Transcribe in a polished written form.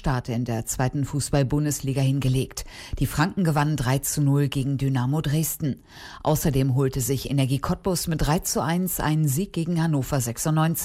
Start in der zweiten Fußball-Bundesliga hingelegt. Die Franken gewannen 3:0 gegen Dynamo Dresden. Außerdem holte sich Energie Cottbus mit 3:1 einen Sieg gegen Hannover 96.